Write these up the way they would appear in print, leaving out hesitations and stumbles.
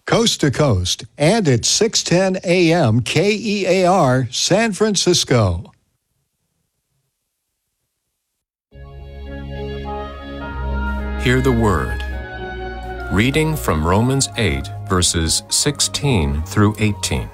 coast to coast, and at 610 AM KEAR, San Francisco. Hear the Word. Reading from Romans 8, verses 16 through 18.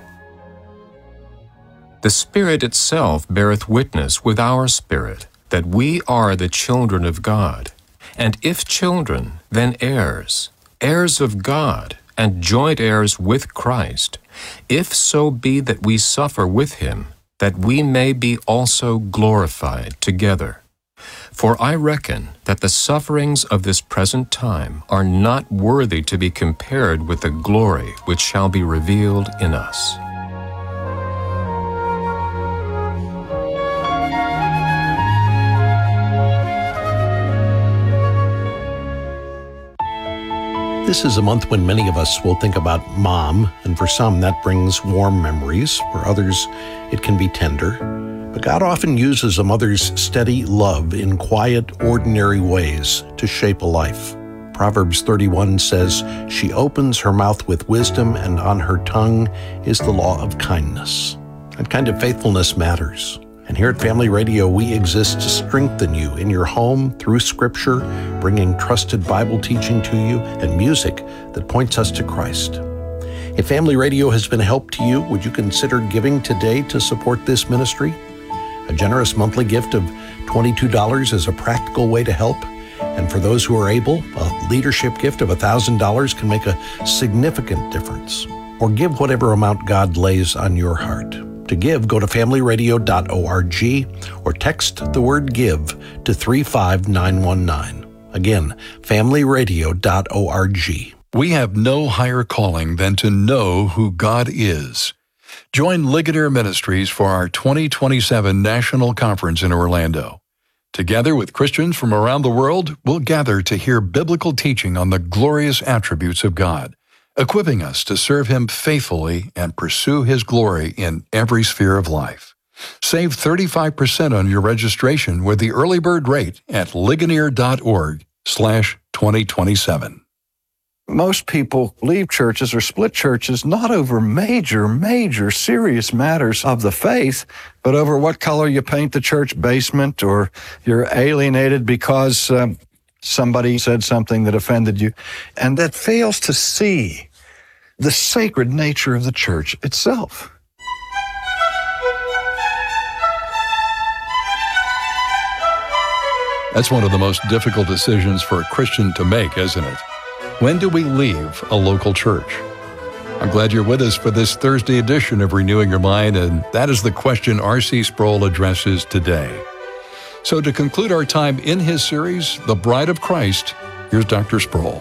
The Spirit itself beareth witness with our spirit that we are the children of God. And if children, then heirs, heirs of God, and joint heirs with Christ, if so be that we suffer with him, that we may be also glorified together. For I reckon that the sufferings of this present time are not worthy to be compared with the glory which shall be revealed in us. This is a month when many of us will think about Mom, and for some that brings warm memories. For others, it can be tender. But God often uses a mother's steady love in quiet, ordinary ways to shape a life. Proverbs 31 says, "She opens her mouth with wisdom, and on her tongue is the law of kindness." That kind of faithfulness matters. And here at Family Radio, we exist to strengthen you in your home through Scripture, bringing trusted Bible teaching to you and music that points us to Christ. If Family Radio has been a help to you, would you consider giving today to support this ministry? A generous monthly gift of $22 is a practical way to help. And for those who are able, a leadership gift of $1,000 can make a significant difference. Or give whatever amount God lays on your heart. To give, go to familyradio.org or text the word GIVE to 35919. Again, familyradio.org. We have no higher calling than to know who God is. Join Ligonier Ministries for our 2027 National Conference in Orlando. Together with Christians from around the world, we'll gather to hear biblical teaching on the glorious attributes of God, equipping us to serve Him faithfully and pursue His glory in every sphere of life. Save 35% on your registration with the early bird rate at ligonier.org/2027. Most people leave churches or split churches not over major, serious matters of the faith, but over what color you paint the church basement, or you're alienated because somebody said something that offended you, and that fails to see the sacred nature of the church itself. That's one of the most difficult decisions for a Christian to make, isn't it? When do we leave a local church? I'm glad you're with us for this Thursday edition of Renewing Your Mind, and that is the question R.C. Sproul addresses today. So to conclude our time in his series, The Bride of Christ, here's Dr. Sproul.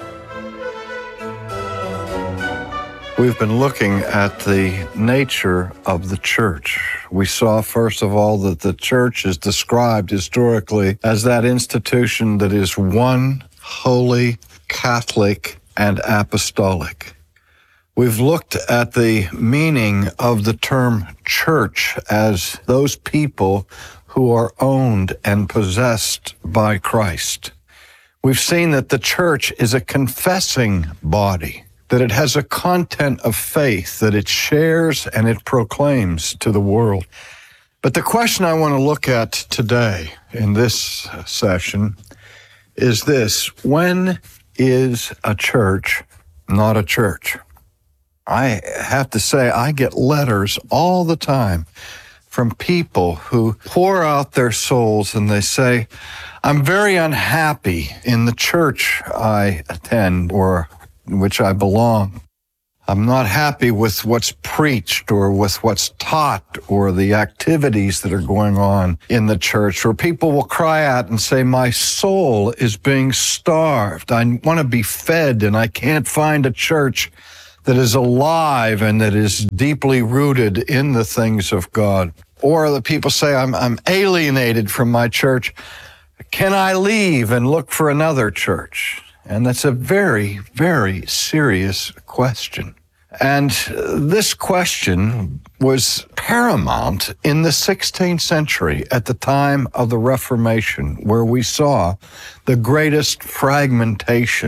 We've been looking at the nature of the church. We saw, first of all, that the church is described historically as that institution that is one, holy, Catholic, and apostolic. We've looked at the meaning of the term church as those people who are owned and possessed by Christ. We've seen that the church is a confessing body, that it has a content of faith that it shares and it proclaims to the world. But the question I want to look at today in this session is this: when is a church not a church? I have to say, I get letters all the time from people who pour out their souls and they say, I'm very unhappy in the church I attend or which I belong. I'm not happy with what's preached or with what's taught or the activities that are going on in the church. Or people will cry out and say, my soul is being starved. I want to be fed, and I can't find a church that is alive and that is deeply rooted in the things of God. Or the people say, I'm alienated from my church. Can I leave and look for another church? And that's a very, very serious question. And this question was paramount in the 16th century at the time of the Reformation, where we saw the greatest fragmentation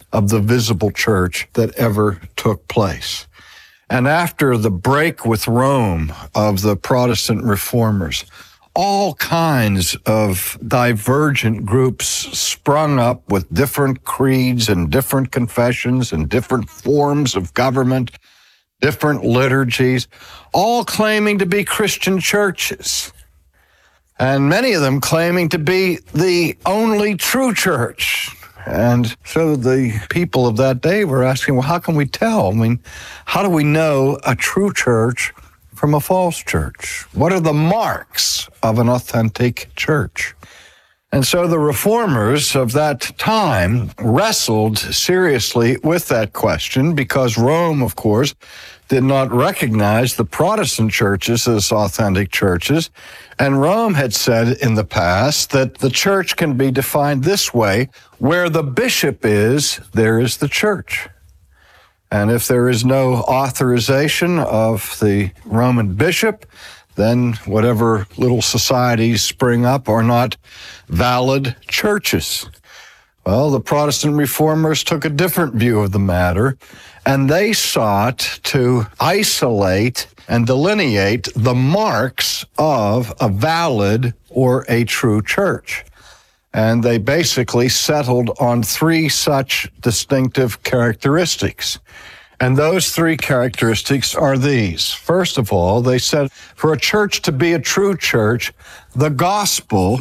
of the visible church that ever took place. And after the break with Rome of the Protestant reformers, all kinds of divergent groups sprung up with different creeds and different confessions and different forms of government, different liturgies, all claiming to be Christian churches. And many of them claiming to be the only true church. And so the people of that day were asking, well, how can we tell? I mean, how do we know a true church from a false church? What are the marks of an authentic church? And so the reformers of that time wrestled seriously with that question because Rome, of course, did not recognize the Protestant churches as authentic churches. And Rome had said in the past that the church can be defined this way: where the bishop is, there is the church. And if there is no authorization of the Roman bishop, then whatever little societies spring up are not valid churches. Well, the Protestant reformers took a different view of the matter, and they sought to isolate and delineate the marks of a valid or a true church. And they basically settled on three such distinctive characteristics. And those three characteristics are these. First of all, they said for a church to be a true church, the gospel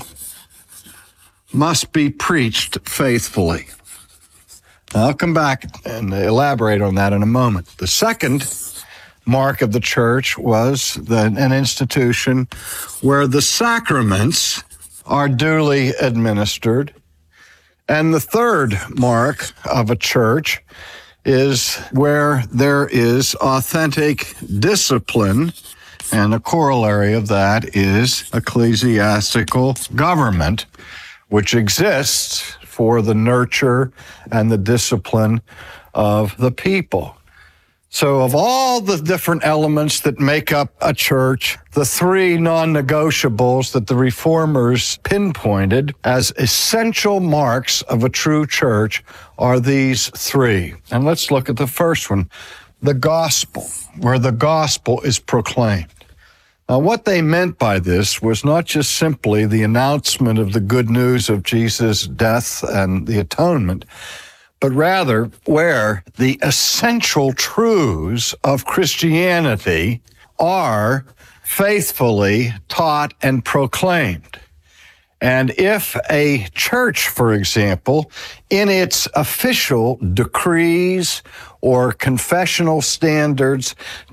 must be preached faithfully. Now, I'll come back and elaborate on that in a moment. The second mark of the church was an institution where the sacraments are duly administered. And the third mark of a church is where there is authentic discipline, and a corollary of that is ecclesiastical government, which exists for the nurture and the discipline of the people. So of all the different elements that make up a church, the three non-negotiables that the reformers pinpointed as essential marks of a true church are these three. And let's look at the first one, the gospel, where the gospel is proclaimed. Now, what they meant by this was not just simply the announcement of the good news of Jesus' death and the atonement, but rather where the essential truths of Christianity are faithfully taught and proclaimed. And if a church, for example, in its official decrees or confessional standards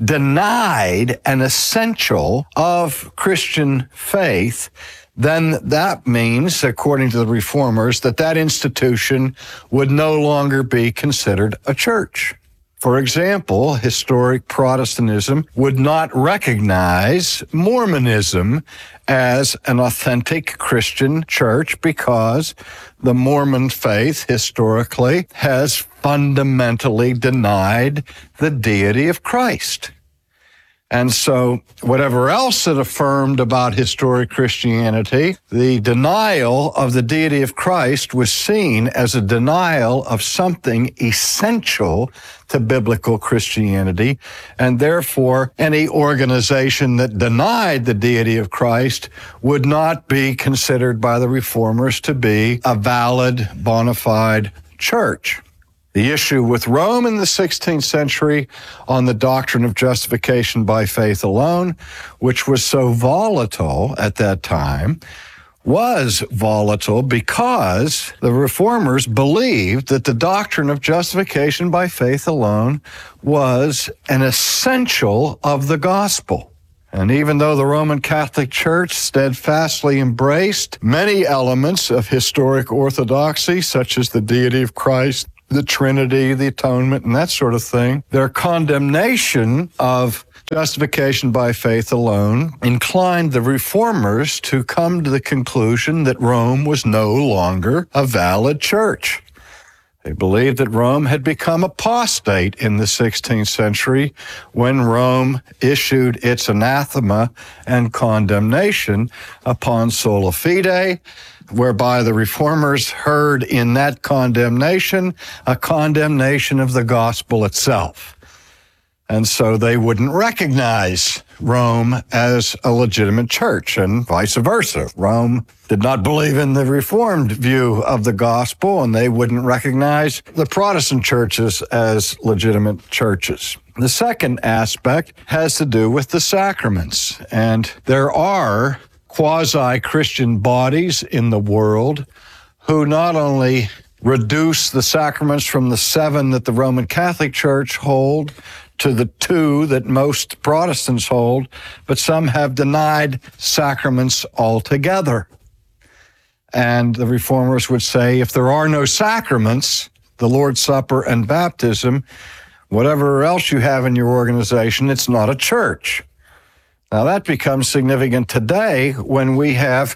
denied an essential of Christian faith, then that means, according to the reformers, that institution would no longer be considered a church. For example, historic Protestantism would not recognize Mormonism as an authentic Christian church because the Mormon faith historically has fundamentally denied the deity of Christ. And so whatever else it affirmed about historic Christianity, the denial of the deity of Christ was seen as a denial of something essential to biblical Christianity, and therefore any organization that denied the deity of Christ would not be considered by the reformers to be a valid, bona fide church. The issue with Rome in the 16th century on the doctrine of justification by faith alone, which was so volatile at that time, was volatile because the reformers believed that the doctrine of justification by faith alone was an essential of the gospel. And even though the Roman Catholic Church steadfastly embraced many elements of historic orthodoxy, such as the deity of Christ, the Trinity, the atonement, and that sort of thing, their condemnation of justification by faith alone inclined the reformers to come to the conclusion that Rome was no longer a valid church. They believed that Rome had become apostate in the 16th century when Rome issued its anathema and condemnation upon sola fide, whereby the Reformers heard in that condemnation a condemnation of the gospel itself. And so they wouldn't recognize Rome as a legitimate church, and vice versa. Rome did not believe in the Reformed view of the gospel, and they wouldn't recognize the Protestant churches as legitimate churches. The second aspect has to do with the sacraments, and there are quasi-Christian bodies in the world who not only reduce the sacraments from the 7 that the Roman Catholic Church hold to the 2 that most Protestants hold, but some have denied sacraments altogether. And the Reformers would say, if there are no sacraments, the Lord's Supper and baptism, whatever else you have in your organization, it's not a church. Now that becomes significant today when we have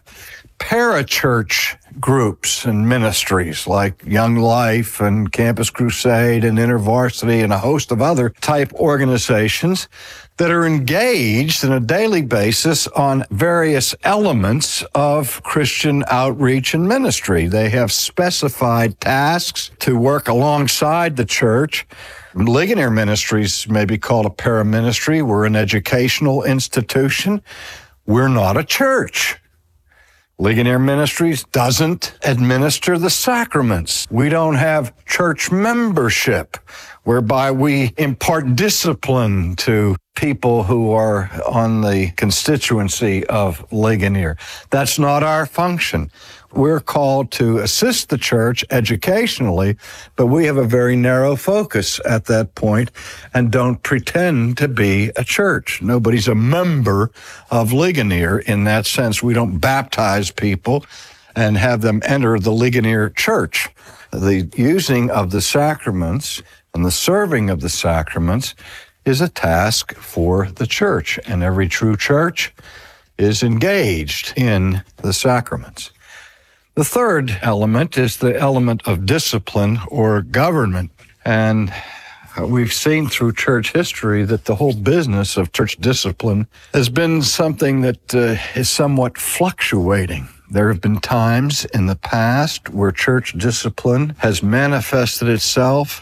parachurch groups and ministries like Young Life and Campus Crusade and InterVarsity and a host of other type organizations that are engaged on a daily basis on various elements of Christian outreach and ministry. They have specified tasks to work alongside the church. Ligonier Ministries may be called a paraministry. We're an educational institution. We're not a church. Ligonier Ministries doesn't administer the sacraments. We don't have church membership, whereby we impart discipline to people who are on the constituency of Ligonier. That's not our function. We're called to assist the church educationally, but we have a very narrow focus at that point and don't pretend to be a church. Nobody's a member of Ligonier in that sense. We don't baptize people and have them enter the Ligonier church. The using of the sacraments and the serving of the sacraments is a task for the church, and every true church is engaged in the sacraments. The third element is the element of discipline or government. And we've seen through church history that the whole business of church discipline has been something that is somewhat fluctuating. There have been times in the past where church discipline has manifested itself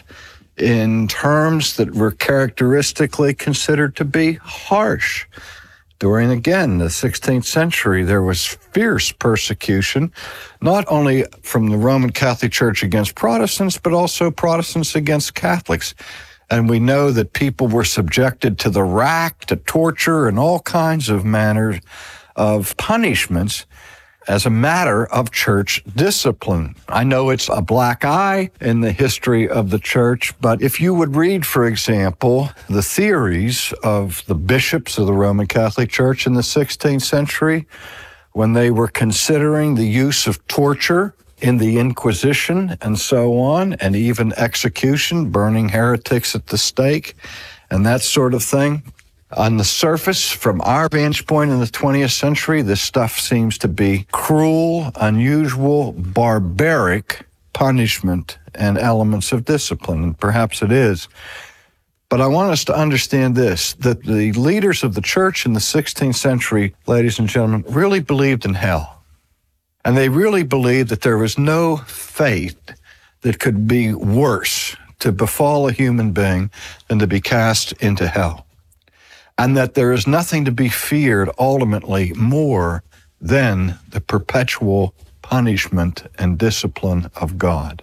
in terms that were characteristically considered to be harsh. During, again, the 16th century, there was fierce persecution, not only from the Roman Catholic Church against Protestants, but also Protestants against Catholics. And we know that people were subjected to the rack, to torture, and all kinds of manners of punishments as a matter of church discipline. I know it's a black eye in the history of the church, but if you would read, for example, the theories of the bishops of the Roman Catholic Church in the 16th century, when they were considering the use of torture in the Inquisition and so on, and even execution, burning heretics at the stake, and that sort of thing, on the surface, from our vantage point in the 20th century, this stuff seems to be cruel, unusual, barbaric punishment and elements of discipline, and perhaps it is. But I want us to understand this, that the leaders of the church in the 16th century, ladies and gentlemen, really believed in hell. And they really believed that there was no fate that could be worse to befall a human being than to be cast into hell. And that there is nothing to be feared ultimately more than the perpetual punishment and discipline of God.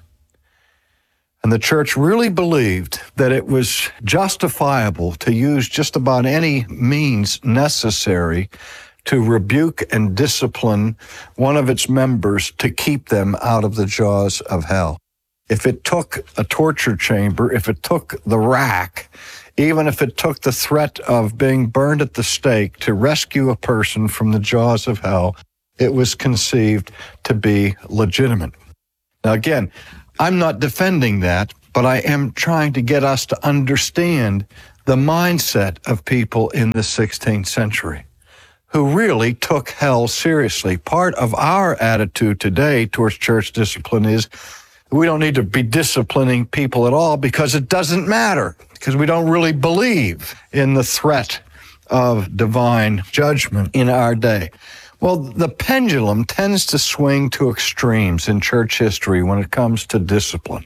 And the church really believed that it was justifiable to use just about any means necessary to rebuke and discipline one of its members to keep them out of the jaws of hell. If it took a torture chamber, if it took the rack, even if it took the threat of being burned at the stake to rescue a person from the jaws of hell, it was conceived to be legitimate. Now again, I'm not defending that, but I am trying to get us to understand the mindset of people in the 16th century who really took hell seriously. Part of our attitude today towards church discipline is we don't need to be disciplining people at all because it doesn't matter, because we don't really believe in the threat of divine judgment in our day. Well, the pendulum tends to swing to extremes in church history when it comes to discipline.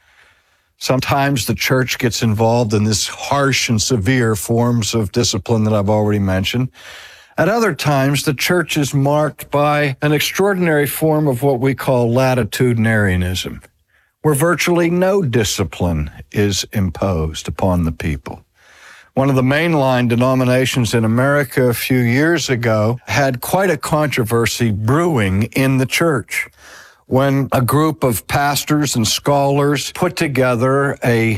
Sometimes the church gets involved in this harsh and severe forms of discipline that I've already mentioned. At other times, the church is marked by an extraordinary form of what we call latitudinarianism, where virtually no discipline is imposed upon the people. One of the mainline denominations in America a few years ago had quite a controversy brewing in the church when a group of pastors and scholars put together a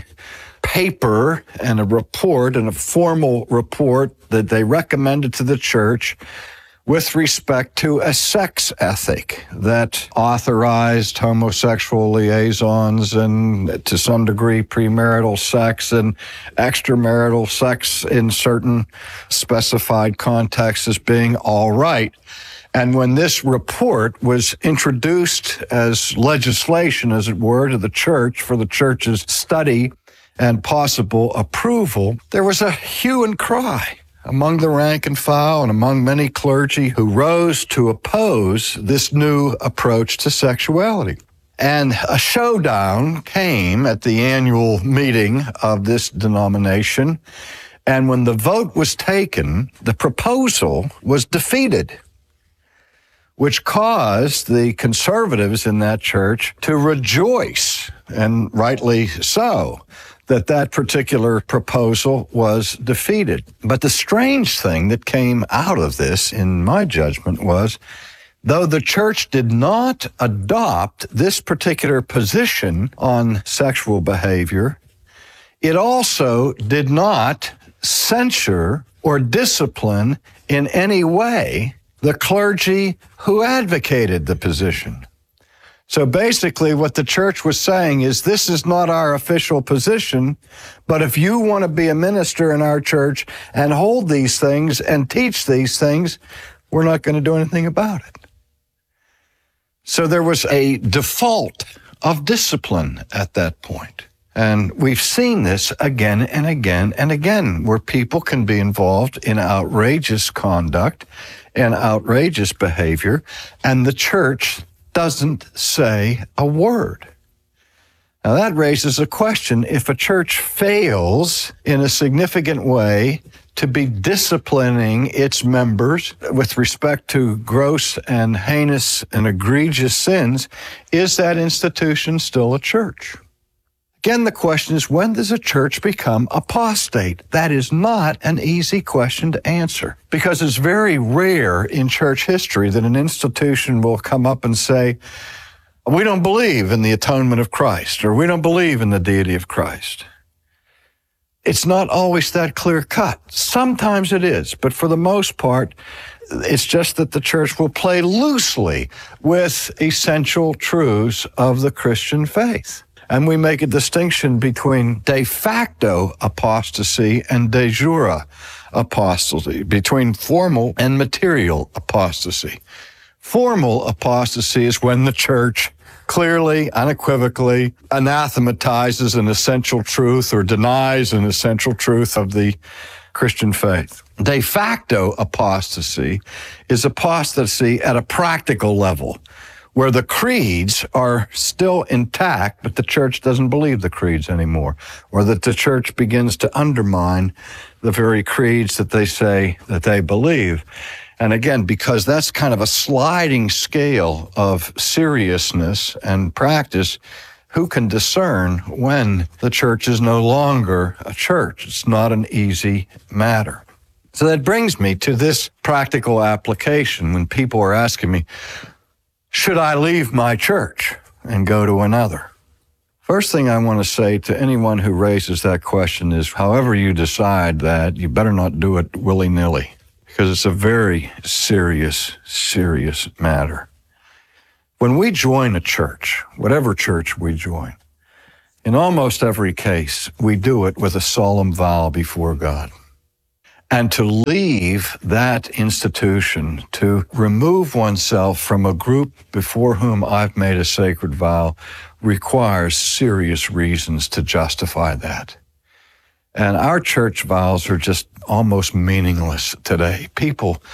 paper and a report and a formal report that they recommended to the church with respect to a sex ethic that authorized homosexual liaisons and, to some degree, premarital sex and extramarital sex in certain specified contexts as being all right. And when this report was introduced as legislation, as it were, to the church for the church's study and possible approval, there was a hue and cry among the rank and file and among many clergy who rose to oppose this new approach to sexuality. And a showdown came at the annual meeting of this denomination, and when the vote was taken, the proposal was defeated, which caused the conservatives in that church to rejoice, and rightly so, that particular proposal was defeated. But the strange thing that came out of this, in my judgment, was though the church did not adopt this particular position on sexual behavior, it also did not censure or discipline in any way the clergy who advocated the position. So basically what the church was saying is, this is not our official position, but if you want to be a minister in our church and hold these things and teach these things, we're not going to do anything about it. So there was a default of discipline at that point. And we've seen this again and again and again, where people can be involved in outrageous conduct and outrageous behavior, and the church doesn't say a word. Now that raises a question. If a church fails in a significant way to be disciplining its members with respect to gross and heinous and egregious sins, is that institution still a church? Again, the question is, when does a church become apostate? That is not an easy question to answer, because it's very rare in church history that an institution will come up and say, we don't believe in the atonement of Christ, or we don't believe in the deity of Christ. It's not always that clear cut. Sometimes it is, but for the most part, it's just that the church will play loosely with essential truths of the Christian faith. And we make a distinction between de facto apostasy and de jure apostasy, between formal and material apostasy. Formal apostasy is when the church clearly, unequivocally anathematizes an essential truth or denies an essential truth of the Christian faith. De facto apostasy is apostasy at a practical level, where the creeds are still intact, but the church doesn't believe the creeds anymore, or that the church begins to undermine the very creeds that they say that they believe. And again, because that's kind of a sliding scale of seriousness and practice, who can discern when the church is no longer a church? It's not an easy matter. So that brings me to this practical application when people are asking me, should I leave my church and go to another? First thing I want to say to anyone who raises that question is, however you decide that, you better not do it willy-nilly, because it's a very serious, serious matter. When we join a church, whatever church we join, in almost every case, we do it with a solemn vow before God. And to leave that institution, to remove oneself from a group before whom I've made a sacred vow, requires serious reasons to justify that. And our church vows are just almost meaningless today. People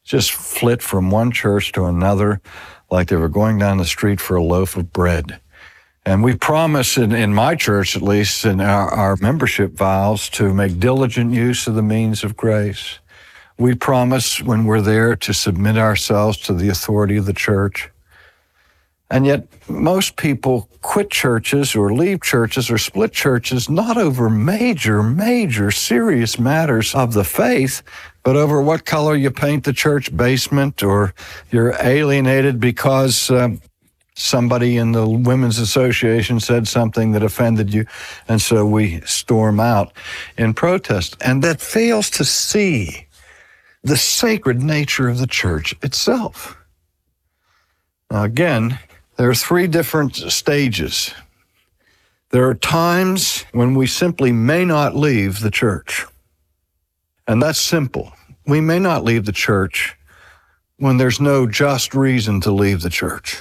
just flit from one church to another like they were going down the street for a loaf of bread. And we promise, in my church at least, in our membership vows, to make diligent use of the means of grace. We promise when we're there to submit ourselves to the authority of the church. And yet most people quit churches or leave churches or split churches not over major, serious matters of the faith, but over what color you paint the church basement, or you're alienated because somebody in the Women's Association said something that offended you, and so we storm out in protest. And that fails to see the sacred nature of the church itself. Now, again, there are three different stages. There are times when we simply may not leave the church. And that's simple. We may not leave the church when there's no just reason to leave the church.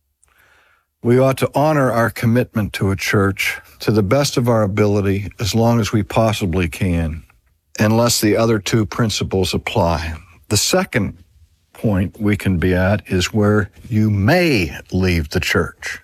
We ought to honor our commitment to a church to the best of our ability as long as we possibly can, unless the other two principles apply. The second point we can be at is where you may leave the church.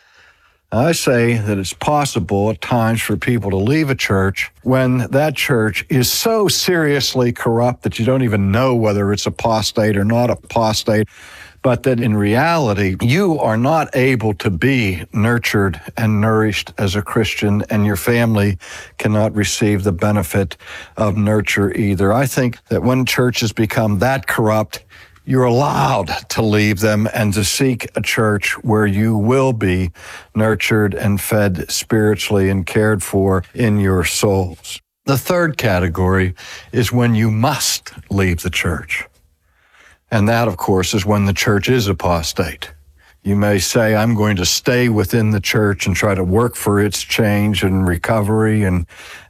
I say that it's possible at times for people to leave a church when that church is so seriously corrupt that you don't even know whether it's apostate or not apostate, but that in reality, you are not able to be nurtured and nourished as a Christian, and your family cannot receive the benefit of nurture either. I think that when churches become that corrupt, you're allowed to leave them and to seek a church where you will be nurtured and fed spiritually and cared for in your souls. The third category is when you must leave the church. And that, of course, is when the church is apostate. You may say, I'm going to stay within the church and try to work for its change and recovery and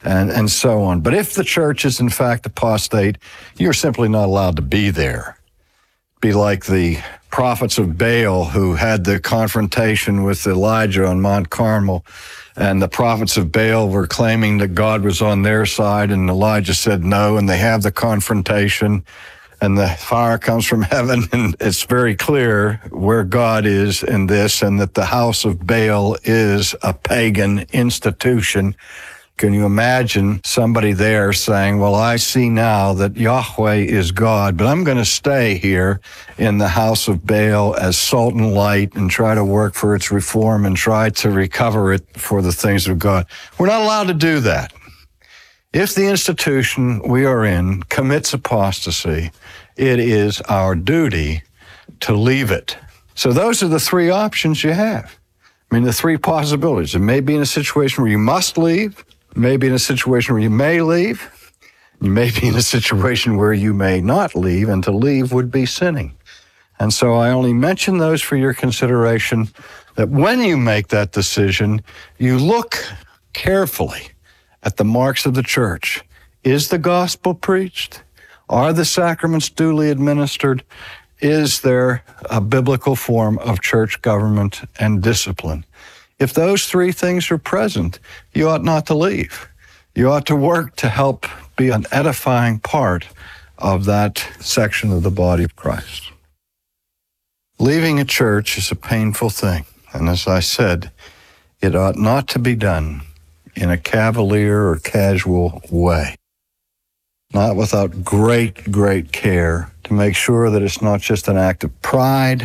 so on. But if the church is in fact apostate, you're simply not allowed to be there. Be like the prophets of Baal who had the confrontation with Elijah on Mount Carmel. And the prophets of Baal were claiming that God was on their side, and Elijah said no, and they have the confrontation. And the fire comes from heaven, and it's very clear where God is in this, and that the house of Baal is a pagan institution. Can you imagine somebody there saying, well, I see now that Yahweh is God, but I'm going to stay here in the house of Baal as salt and light and try to work for its reform and try to recover it for the things of God. We're not allowed to do that. If the institution we are in commits apostasy, it is our duty to leave it. So those are the three options you have. I mean, the three possibilities. It may be in a situation where you must leave. It may be in a situation where you may leave. You may be in a situation where you may not leave, and to leave would be sinning. And so I only mention those for your consideration, that when you make that decision, you look carefully at the marks of the church. Is the gospel preached? Are the sacraments duly administered? Is there a biblical form of church government and discipline? If those three things are present, you ought not to leave. You ought to work to help be an edifying part of that section of the body of Christ. Leaving a church is a painful thing, and as I said, it ought not to be done in a cavalier or casual way. Not without great care to make sure that it's not just an act of pride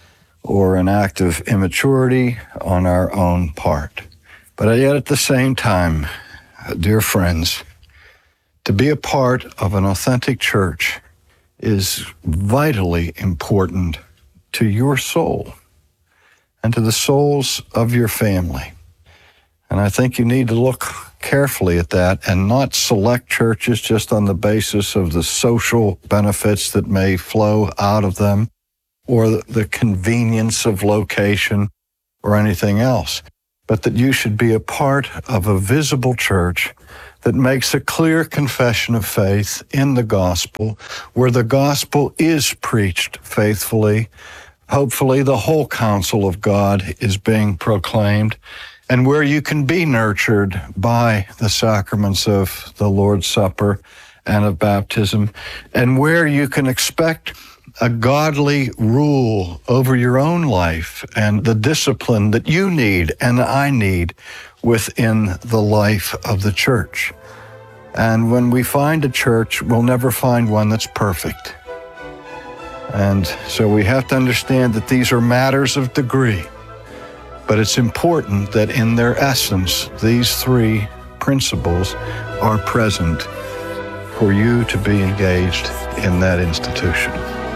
or an act of immaturity on our own part. But yet at the same time, dear friends, to be a part of an authentic church is vitally important to your soul and to the souls of your family. And I think you need to look carefully at that and not select churches just on the basis of the social benefits that may flow out of them or the convenience of location or anything else, but that you should be a part of a visible church that makes a clear confession of faith in the gospel, where the gospel is preached faithfully. Hopefully the whole counsel of God is being proclaimed, and where you can be nurtured by the sacraments of the Lord's Supper and of baptism, and where you can expect a godly rule over your own life and the discipline that you need and I need within the life of the church. And when we find a church, we'll never find one that's perfect. And so we have to understand that these are matters of degree, but it's important that in their essence, these three principles are present for you to be engaged in that institution.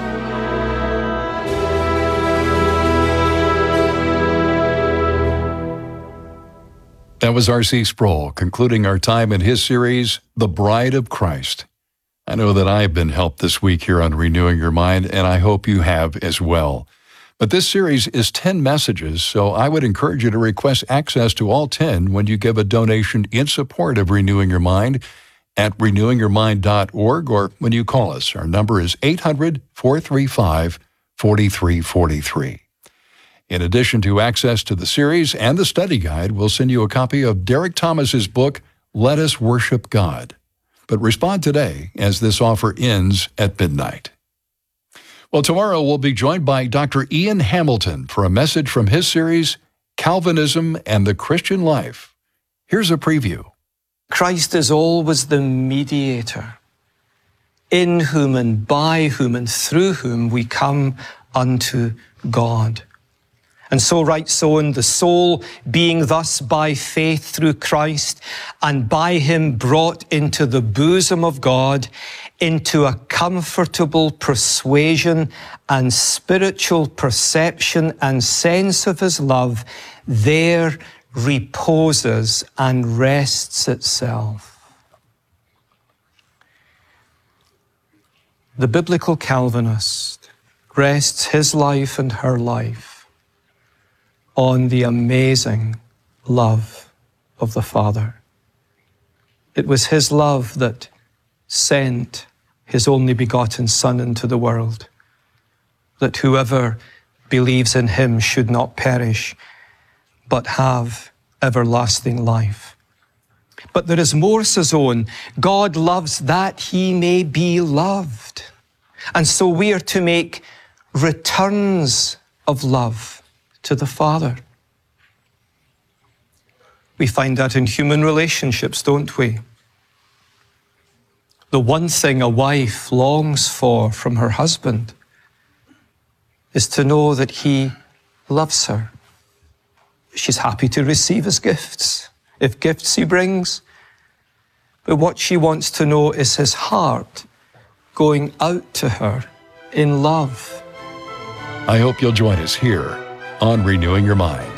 That was R.C. Sproul concluding our time in his series, The Bride of Christ. I know that I've been helped this week here on Renewing Your Mind, and I hope you have as well. But this series is 10 messages, so I would encourage you to request access to all 10 when you give a donation in support of Renewing Your Mind at renewingyourmind.org or when you call us. Our number is 800-435-4343. In addition to access to the series and the study guide, we'll send you a copy of Derek Thomas's book, Let Us Worship God. But respond today as this offer ends at midnight. Well, tomorrow we'll be joined by Dr. Ian Hamilton for a message from his series, Calvinism and the Christian Life. Here's a preview. Christ is always the mediator, in whom and by whom and through whom we come unto God. And so writes Owen, the soul being thus by faith through Christ and by him brought into the bosom of God, into a comfortable persuasion and spiritual perception and sense of his love, there reposes and rests itself. The biblical Calvinist rests his life and her life on the amazing love of the Father. It was his love that sent his only begotten Son into the world, that whoever believes in him should not perish, but have everlasting life. But there is more, says Owen. God loves that he may be loved. And so we are to make returns of love to the Father. We find that in human relationships, don't we? The one thing a wife longs for from her husband is to know that he loves her. She's happy to receive his gifts, if gifts he brings. But what she wants to know is his heart going out to her in love. I hope you'll join us here on Renewing Your Mind.